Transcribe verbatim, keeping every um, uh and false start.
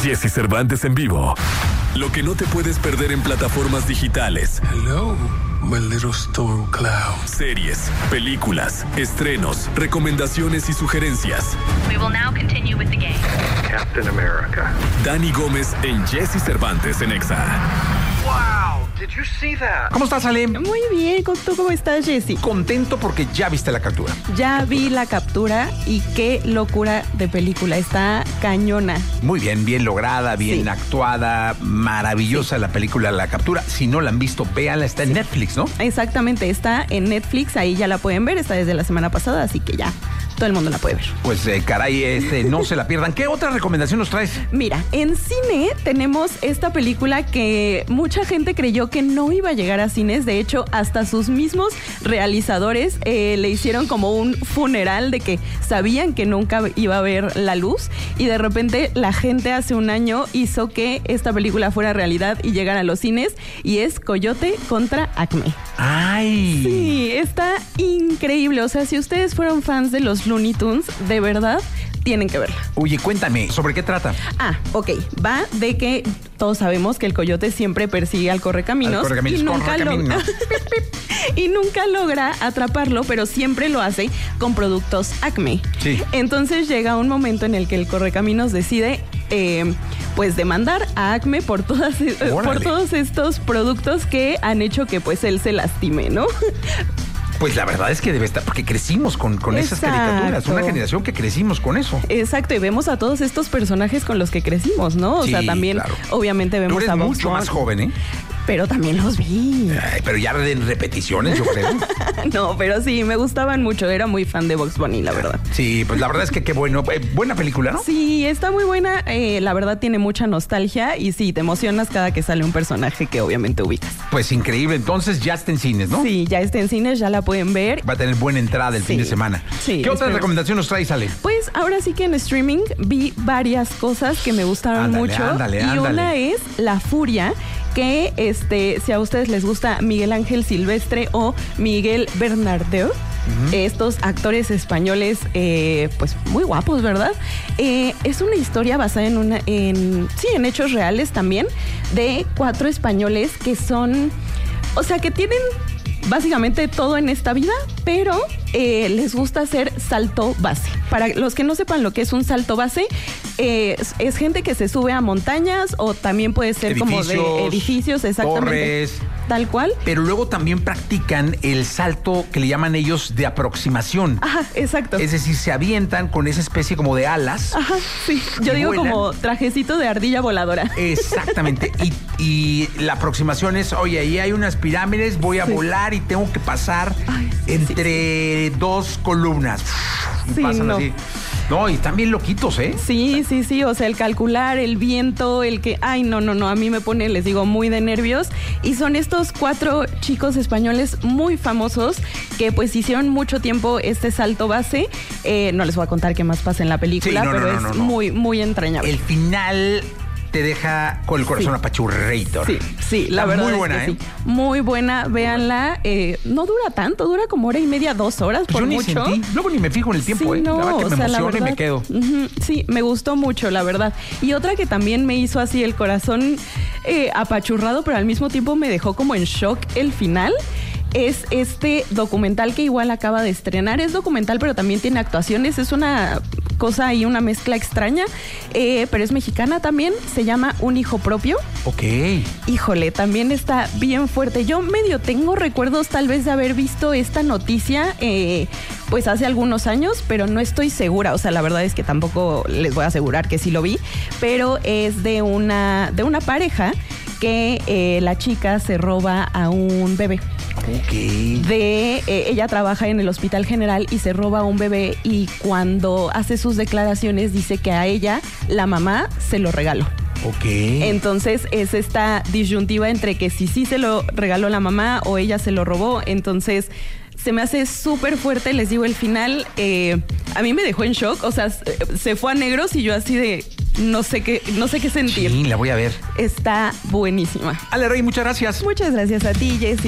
Jesse Cervantes en vivo. Lo que no te puedes perder en plataformas digitales. Hello, my little storm cloud. Series, películas, estrenos, recomendaciones y sugerencias. We will now continue with the game. Captain America. Dani Gómez en Jesse Cervantes en Exa. Wow, did you see that? ¿Cómo estás, Ale? Muy bien, ¿tú cómo estás, Jessy? Contento porque ya viste la captura. Ya vi la captura y qué locura de película, está cañona. Muy bien, bien lograda, bien Sí. actuada, maravillosa sí. La película La Captura. Si no la han visto, véanla, está en sí. Netflix, ¿no? Exactamente, está en Netflix, ahí ya la pueden ver, está desde la semana pasada, así que ya todo el mundo la puede ver. Pues eh, caray, este, no se la pierdan. ¿Qué otra recomendación nos traes? Mira, en cine tenemos esta película que mucha gente creyó que no iba a llegar a cines. De hecho, hasta sus mismos realizadores eh, le hicieron como un funeral de que sabían que nunca iba a ver la luz. Y de repente la gente hace un año hizo que esta película fuera realidad y llegara a los cines. Y es Coyote contra Acme. ¡Ay! Sí, está increíble. O sea, si ustedes fueron fans de los Looney Tunes, de verdad, tienen que verla. Oye, cuéntame, ¿sobre qué trata? Ah, ok. Va de que todos sabemos que el coyote siempre persigue al correcaminos. Al correcaminos, y nunca correcaminos. Lo... y nunca logra atraparlo, pero siempre lo hace con productos Acme. Sí. Entonces llega un momento en el que el correcaminos decide eh, pues demandar a Acme por todas eh, por todos estos productos que han hecho que pues él se lastime, ¿no? Pues la verdad es que debe estar, porque crecimos con, con esas caricaturas, una generación que crecimos con eso. Exacto, y vemos a todos estos personajes con los que crecimos, ¿no? O sí, sea, también, claro. Obviamente vemos Tú eres a Bugs mucho Bunny, más joven, ¿eh? Pero también los vi. Ay, pero ya en repeticiones, yo creo. No, pero sí, me gustaban mucho. Era muy fan de Bugs Bunny, la verdad. Sí, pues la verdad es que qué bueno. Eh, buena película, ¿no? Sí, está muy buena. Eh, la verdad tiene mucha nostalgia y sí, te emocionas cada que sale un personaje que obviamente ubicas. Pues increíble. Entonces ya está en cines, ¿no? Sí, ya está en cines, ya la pueden ver. Va a tener buena entrada el Sí. fin de semana. Sí, ¿Qué otra espero. recomendación nos traes, Ale? Pues ahora sí que en streaming vi varias cosas que me gustaron Ándale, mucho. ándale, y ándale. una es La Furia, que este, si a ustedes les gusta Miguel Ángel Silvestre o Miguel Bernardeu, uh-huh. estos actores españoles, eh, pues muy guapos, ¿verdad? Eh, es una historia basada en una, en, sí, en hechos reales también, de cuatro españoles que son, o sea, que tienen básicamente todo en esta vida, pero eh, les gusta hacer salto base. Para los que no sepan lo que es un salto base, eh, es, es gente que se sube a montañas o también puede ser Edificios, como de edificios, exactamente. Torres. Tal cual. Pero luego también practican el salto que le llaman ellos de aproximación. Ajá, exacto. Es decir, se avientan con esa especie como de alas. Ajá, sí. Yo y digo vuelan. como trajecito de ardilla voladora. Exactamente. y, y la aproximación es, oye, ahí hay unas pirámides, voy a Sí. volar y tengo que pasar Ay, sí, entre sí. dos columnas. Y Sí, pasan no. así. No, y están bien loquitos, ¿eh? Sí, sí, sí, o sea, el calcular, el viento, el que, ay, no, no, no, a mí me pone, les digo, muy de nervios. Y son estos cuatro chicos españoles muy famosos que pues hicieron mucho tiempo este salto base. Eh, no les voy a contar qué más pasa en la película, Sí, no, pero no, no, es no, no. muy, muy entrañable. El final te deja con el corazón Sí. apachurrador. Sí, sí, la Está verdad muy es buena, que ¿eh? sí. Muy buena, véanla. Eh, no dura tanto, dura como hora y media, dos horas, Pues por yo ni mucho. sentí. Luego ni me fijo en el tiempo, Sí, ¿eh? no, la verdad que o me sea, la emociono y me verdad, quedo. uh-huh, sí, me gustó mucho, la verdad. Y otra que también me hizo así el corazón eh, apachurrado, pero al mismo tiempo me dejó como en shock el final. Es este documental que igual acaba de estrenar. Es documental, pero también tiene actuaciones. Es una cosa y una mezcla extraña, eh, pero es mexicana también. Se llama Un Hijo Propio. Ok. Híjole, también está bien fuerte. Yo medio tengo recuerdos tal vez de haber visto esta noticia eh, pues hace algunos años, pero no estoy segura. O sea, la verdad es que tampoco les voy a asegurar que sí lo vi, pero es de una, de una pareja que eh, la chica se roba a un bebé. Ok. De, eh, ella trabaja en el Hospital General y se roba a un bebé y cuando hace sus declaraciones dice que a ella la mamá se lo regaló. Ok. Entonces es esta disyuntiva entre que si sí se lo regaló la mamá o ella se lo robó. Entonces se me hace súper fuerte, les digo, el final eh, a mí me dejó en shock. O sea, se fue a negros y yo así de no sé qué, no sé qué sentir. Sí, la voy a ver. Está buenísima. Ale Rey, muchas gracias. Muchas gracias a ti, Jessy.